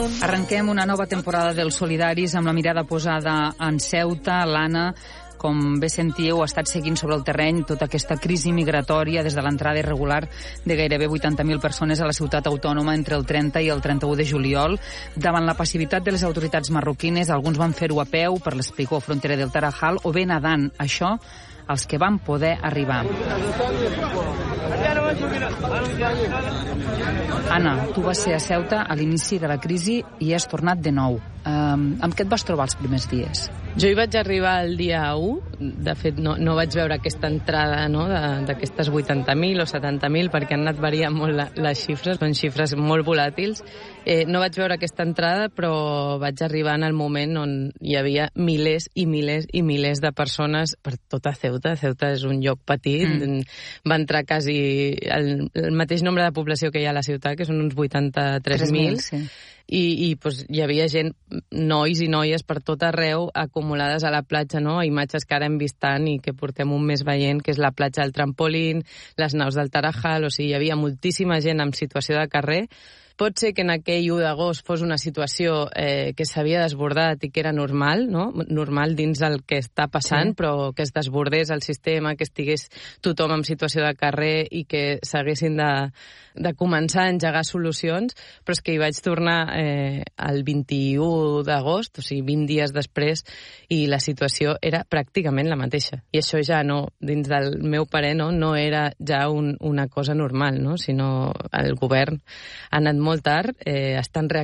Arrenquem una nova temporada dels Solidaris amb la mirada posada en Ceuta. L'Anna, com bé sentíeu, ha estat seguint sobre el terreny tota aquesta crisi migratòria des de l'entrada irregular de gairebé 80.000 persones a la ciutat autònoma entre el 30 i el 31 de juliol. Davant la passivitat de les autoritats marroquines, alguns van fer-ho a peu per l'espigó frontera del Tarajal o bé nedant. Això, els que van poder arribar. Anna, tu vas ser a Ceuta a l'inici de la crisi i has tornat de nou. Amb què et vas trobar els primers dies? Jo hi vaig arribar el dia 1. De fet, no vaig veure aquesta entrada, no, d'aquestes 80.000 o 70.000, perquè han anat variant molt les xifres, són xifres molt volàtils. No vaig veure aquesta entrada, però vaig arribar en el moment on hi havia milers i milers i milers de persones per tota Ceuta. Ceuta és un lloc petit. Va entrar quasi el mateix nombre de població que hi ha a la ciutat, que són uns 83.000. Sí. I pues, hi havia gent, nois i noies per tot arreu acumulades a la platja, no? Imatges que ara hem vist tant i que portem un mes veient, que és la platja del Trampolín, les naus del Tarajal, o sigui, hi havia moltíssima gent en situació de carrer. Pot ser que en aquell 1 d'agost fos una situació que s'havia desbordat i que era normal, no? Normal dins el que està passant, sí. Però que es desbordés el sistema, que estigués tothom en situació de carrer i que s'haguessin de començar a engegar solucions, però és que hi vaig tornar el 21 d'agost, o sigui, 20 dies després, i la situació era pràcticament la mateixa. I això ja no, dins del meu parer, no era ja una cosa normal, no? Sinó el govern ha anat molt tard, estan reaccionant